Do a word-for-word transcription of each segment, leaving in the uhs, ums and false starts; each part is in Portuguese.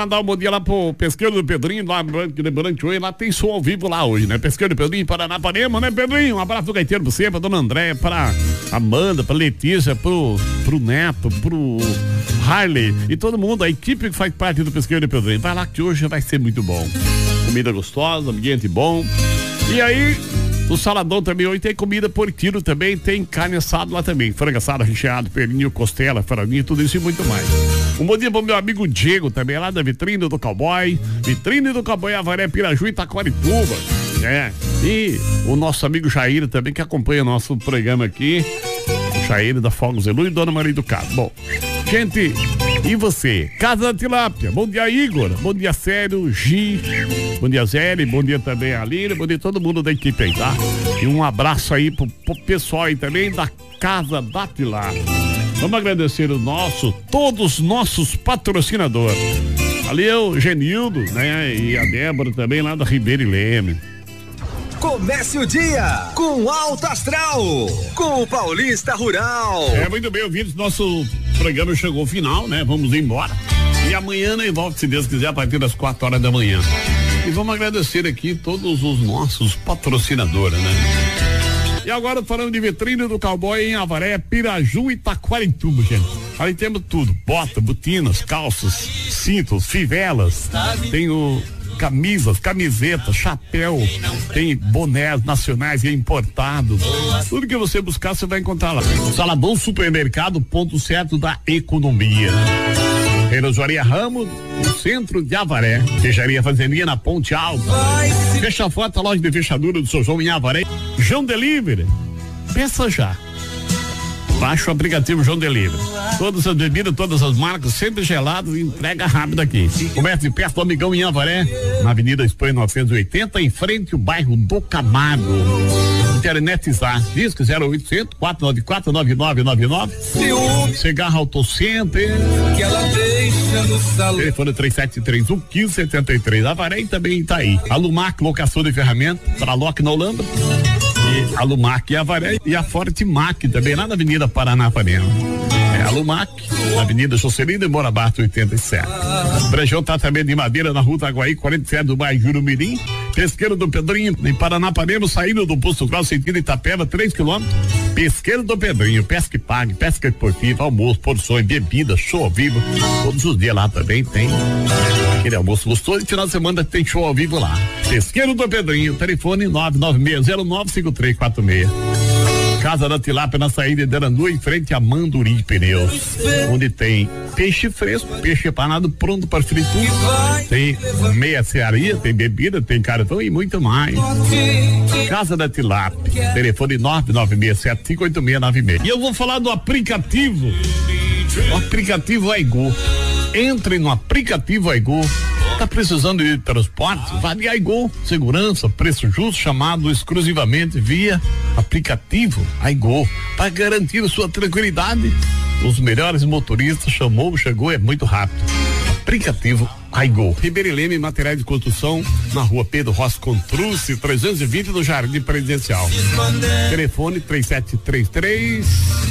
Mandar um bom dia lá pro Pesqueiro do Pedrinho, lá durante hoje, lá tem som ao vivo lá hoje, né? Pesqueiro do Pedrinho, Paranapanema, né, Pedrinho? Um abraço do Gaiteiro pra você, pra dona Andréia, pra Amanda, pra Letícia, pro, pro Neto, pro Harley e todo mundo, a equipe que faz parte do Pesqueiro do Pedrinho. Vai lá que hoje vai ser muito bom. Comida gostosa, ambiente bom. E aí, o Saladão também hoje tem comida por quilo também, tem carne assada lá também, frango assado, recheado, pernil, costela, farofinha, tudo isso e muito mais. Um bom dia pro meu amigo Diego também, lá da Vitrine do Cowboy, Vitrine do Cowboy Avaré, Piraju e Itaquarituba, né? E o nosso amigo Jair também, que acompanha nosso programa aqui, o Jair da Fogos Elu e Dona Maria do Carmo. Bom, gente, e você? Casa da Tilápia, bom dia Igor, bom dia Sério, Gi, bom dia Zé, bom dia também a Lira, bom dia todo mundo da equipe aí, tá? E um abraço aí pro, pro pessoal aí também da Casa da Tilápia. Vamos agradecer o nosso, todos os nossos patrocinadores. Ali é o Genildo, né? E a Débora também lá da Ribeira e Leme. Comece o dia com Alto Astral, com o Paulista Rural. É, muito bem, ouvintes, nosso programa chegou ao final, né? Vamos embora. E amanhã, né, volta, se Deus quiser, a partir das quatro horas da manhã. E vamos agradecer aqui todos os nossos patrocinadores, né? E agora falando de Vitrine do Cowboy em Avaré, Piraju e Itaquarituba, gente. Ali temos tudo, bota, botinas, calças, cintos, fivelas, tem o camisas, camisetas, chapéu, tem bonés nacionais e importados. Tudo que você buscar, você vai encontrar lá. Saladão Supermercado, ponto certo da economia. Relojoaria Ramos, no centro de Avaré. Fecharia Fazendinha na Ponte Alta. Fecha forte a loja de fechadura do seu João em Avaré. João Delivery. Peça já. Baixa o aplicativo João Delivery. Todas as bebidas, todas as marcas, sempre geladas, entrega rápido aqui. Comércio de perto do Amigão em Avaré, na Avenida Espanha novecentos e oitenta, em frente ao bairro do Camargo. Internet Zar, disco zero oitocentos, quatro nove quatro, nove nove nove nove. Cigarro Auto Center. Que ela deixa no salão. Telefone três sete três um, um cinco sete três. Avaré também tá aí. Alumac, locação de ferramentas, para Lock na Holanda. E a Lumac e a Avaré e a Forte Mac também lá na Avenida Paranapanema. É a Lumac, na Avenida Juscelino e Morabato oitenta e sete. Brejão tratamento de madeira na Rua Itaguaí, quarenta e sete do bairro Jurumirim. Pesqueiro do Pedrinho, em Paranapanema, saindo do Posto Grosso, sentido Itapeva, três quilômetros. Pesqueiro do Pedrinho, pesca e pague, pesca esportiva, almoço, porções, bebida, show ao vivo. Todos os dias lá também tem aquele almoço gostoso e final de semana tem show ao vivo lá. Pesqueiro do Pedrinho, telefone nove nove seis zero nove cinco três quatro seis. Casa da Tilápia na saída de Arandu, em frente a Manduri Pneus, onde tem peixe fresco, peixe empanado pronto para fritura, tem meia cearia, tem bebida, tem cartão e muito mais. Casa da Tilápia, telefone nove nove seis sete cinco oito seis nove seis. E eu vou falar do aplicativo, o aplicativo Aigo. Entre no aplicativo Aigo. Tá precisando de transporte? Vá de Aigo, segurança, preço justo, chamado exclusivamente via aplicativo Aigo, para garantir sua tranquilidade. Os melhores motoristas, chamou, chegou, é muito rápido. Aplicativo Aigo. Ribeira e Leme, materiais de construção, na Rua Pedro Rossi Contruce, trezentos e vinte no Jardim Presidencial. Telefone três sete três três,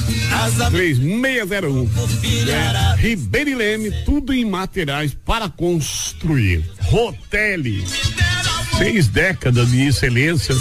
três seis zero um. É, Ribeira e Leme, tudo em materiais para construir. Rotelli, seis décadas de excelência,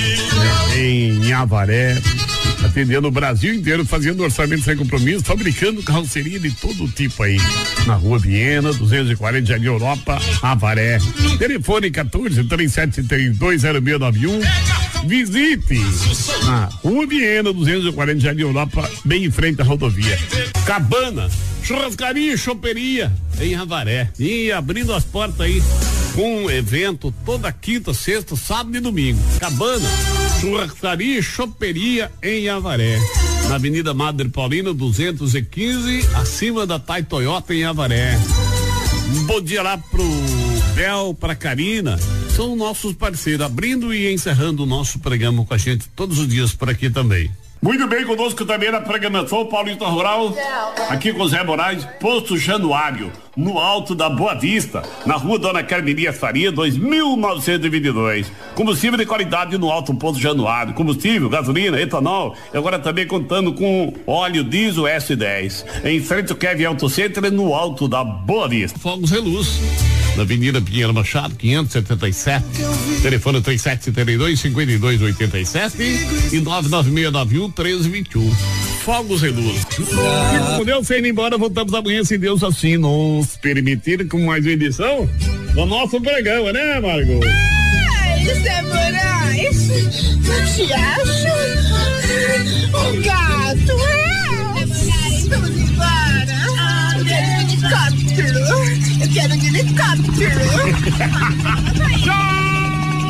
né, em Avaré, atendendo o Brasil inteiro, fazendo orçamento sem compromisso, fabricando carroceria de todo tipo aí. Na Rua Viena, duzentos e quarenta, Jardim Europa, Avaré. Telefone quatorze, três sete três dois, zero seis nove um. Visite na Rua Viena, duzentos e quarenta, Jardim Europa, bem em frente à rodovia. Cabana, churrascaria e choperia em Avaré. E abrindo as portas aí com um evento toda quinta, sexta, sábado e domingo. Cabana, churrascaria e choperia em Avaré. Na Avenida Madre Paulina, duzentos e quinze, acima da Tai Toyota em Avaré. Um bom dia lá pro Bel, pra Karina. São nossos parceiros, abrindo e encerrando o nosso programa com a gente todos os dias por aqui também. Muito bem, conosco também na programação Paulista Rural, aqui com o Zé Moraes, Posto Januário, no alto da Boa Vista, na rua Dona Carmelias Faria, dois mil novecentos e vinte e dois. Combustível de qualidade no alto Posto Januário, combustível, gasolina, etanol, e agora também contando com óleo diesel S dez. Em frente ao Kevin Auto Center, no alto da Boa Vista. Fogos Reluz, na Avenida Pinheiro Machado, quinhentos e setenta e sete. Telefone três sete sete dois, cinco dois oito sete e nove nove seis nove um, três dois um. Fogos Reluz. E com Deus indo embora, voltamos amanhã, se Deus assim nos permitir, com mais uma edição do nosso programa, né, Margot? Ai, Zé Moraes, não te acho um gato. Zé Moraes, vamos embora. Ah, eu quero um helicóptero. Eu quero um helicóptero. Tchau!